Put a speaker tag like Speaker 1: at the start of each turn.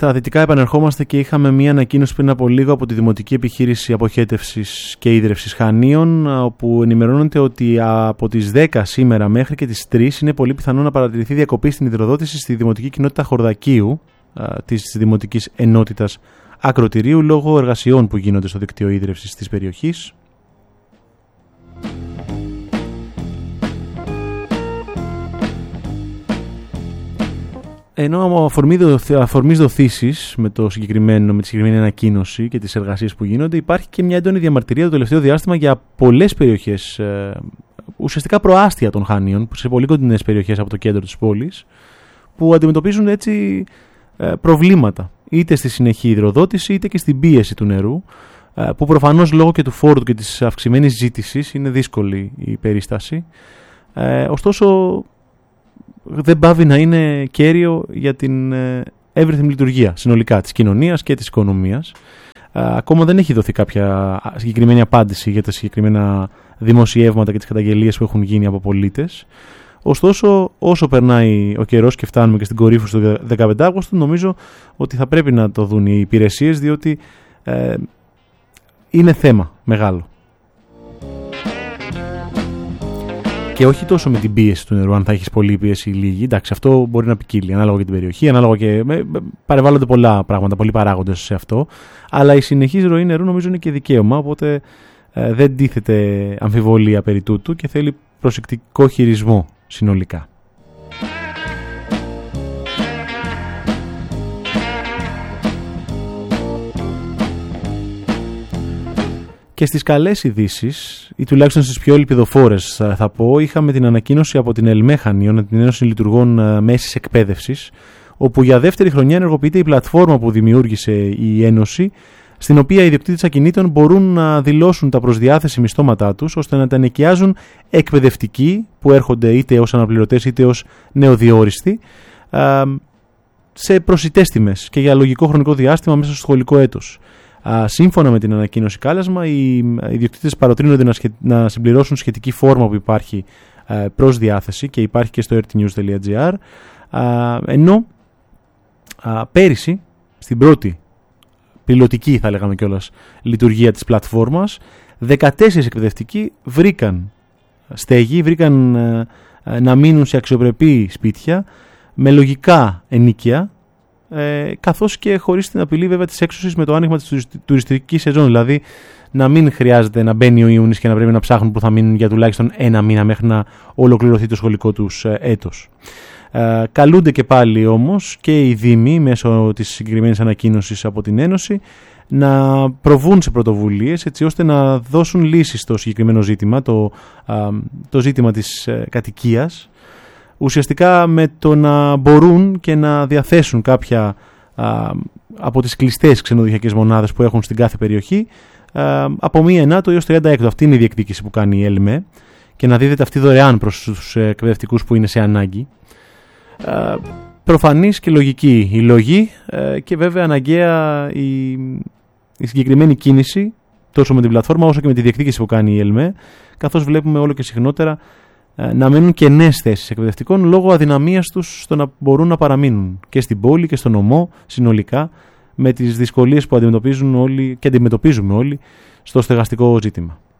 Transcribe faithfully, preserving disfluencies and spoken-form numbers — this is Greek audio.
Speaker 1: στα δυτικά επανερχόμαστε και είχαμε μία ανακοίνωση πριν από λίγο από τη Δημοτική Επιχείρηση Αποχέτευσης και Ίδρευσης Χανίων, όπου ενημερώνεται ότι από τις δέκα σήμερα μέχρι και τις τρεις είναι πολύ πιθανό να παρατηρηθεί διακοπή στην υδροδότηση στη Δημοτική Κοινότητα Χορδακίου της Δημοτικής Ενότητας Ακροτηρίου λόγω εργασιών που γίνονται στο δίκτυο ίδρευσης της περιοχής. Ενώ αφορμής δοθήσεις με, το συγκεκριμένο, με τη συγκεκριμένη ανακοίνωση και τις εργασίες που γίνονται, υπάρχει και μια έντονη διαμαρτυρία το τελευταίο διάστημα για πολλές περιοχές, ε, ουσιαστικά προάστια των Χανίων, σε πολύ κοντινές περιοχές από το κέντρο της πόλης, που αντιμετωπίζουν έτσι ε, προβλήματα, είτε στη συνεχή υδροδότηση είτε και στην πίεση του νερού, ε, που προφανώς λόγω και του φόρτου και της αυξημένης ζήτησης είναι δύσκολη η περίσταση. Ε, ωστόσο, δεν πάβει να είναι κέριο για την εύρυθμη λειτουργία συνολικά της κοινωνίας και της οικονομίας. Ακόμα δεν έχει δοθεί κάποια συγκεκριμένη απάντηση για τα συγκεκριμένα δημοσιεύματα και τις καταγγελίες που έχουν γίνει από πολίτες. Ωστόσο, όσο περνάει ο καιρός και φτάνουμε και στην κορύφωση του δεκαπέντε Αυγούστου, νομίζω ότι θα πρέπει να το δουν οι υπηρεσίες, διότι ε, είναι θέμα μεγάλο. Και όχι τόσο με την πίεση του νερού, αν θα έχεις πολλή πίεση ή λίγη. Εντάξει, αυτό μπορεί να ποικίλει ανάλογα για την περιοχή, ανάλογα και. Παρεμβάλλονται πολλά πράγματα, πολλοί παράγοντες σε αυτό. Αλλά η συνεχής ροή νερού νομίζω είναι και δικαίωμα, οπότε ε, δεν τίθεται αμφιβολία περί τούτου και θέλει προσεκτικό χειρισμό συνολικά. Και στις καλές ειδήσεις, ή τουλάχιστον στις πιο ελπιδοφόρες θα πω, είχαμε την ανακοίνωση από την ΕΛΜΕ Χανίων, την Ένωση Λειτουργών Μέσης Εκπαίδευσης, όπου για δεύτερη χρονιά ενεργοποιείται η πλατφόρμα που δημιούργησε η Ένωση, στην οποία οι ιδιοκτήτες ακινήτων μπορούν να δηλώσουν τα προσδιάθεση μισθώματά τους, ώστε να τα ενοικιάζουν εκπαιδευτικοί, που έρχονται είτε ως αναπληρωτές είτε ως νεοδιόριστοι, σε προσιτές τιμές και για λογικό χρονικό διάστημα μέσα στο σχολικό έτος. Σύμφωνα με την ανακοίνωση κάλεσμα, οι ιδιοκτήτες παροτρύνονται να, σχε... να συμπληρώσουν σχετική φόρμα που υπάρχει προς διάθεση και υπάρχει και στο ertnews τελεία gr, ενώ πέρυσι, στην πρώτη πιλωτική θα λέγαμε κιόλας λειτουργία της πλατφόρμας, δεκατέσσερις εκπαιδευτικοί βρήκαν στέγη, βρήκαν να μείνουν σε αξιοπρεπή σπίτια με λογικά ενοίκια, Ε, καθώς και χωρίς την απειλή βέβαια της έξωσης με το άνοιγμα της τουριστικής σεζόν, δηλαδή να μην χρειάζεται να μπαίνει ο Ιούνις και να πρέπει να ψάχνουν που θα μείνουν για τουλάχιστον ένα μήνα μέχρι να ολοκληρωθεί το σχολικό τους έτος. Ε, καλούνται και πάλι όμως και οι Δήμοι μέσω της συγκεκριμένης ανακοίνωσης από την Ένωση να προβούν σε πρωτοβουλίες έτσι ώστε να δώσουν λύσεις στο συγκεκριμένο ζήτημα, το, α, το ζήτημα της ε, κατοικίας, ουσιαστικά με το να μπορούν και να διαθέσουν κάποια α, από τις κλειστές ξενοδοχειακές μονάδες που έχουν στην κάθε περιοχή α, από μία ενάτο έως τριάντα έκτο. Αυτή είναι η διεκδίκηση που κάνει η ΕΛΜΕ και να δίδεται αυτή δωρεάν προς τους εκπαιδευτικούς που είναι σε ανάγκη. Α, προφανής και λογική η λόγη α, και βέβαια αναγκαία η, η συγκεκριμένη κίνηση τόσο με την πλατφόρμα όσο και με τη διεκδίκηση που κάνει η ΕΛΜΕ, καθώς βλέπουμε όλο και συχνότερα να μένουν κενές θέσεις εκπαιδευτικών λόγω αδυναμίας τους στο να μπορούν να παραμείνουν και στην πόλη και στον νομό συνολικά, με τις δυσκολίες που αντιμετωπίζουν όλοι και αντιμετωπίζουμε όλοι στο στεγαστικό ζήτημα.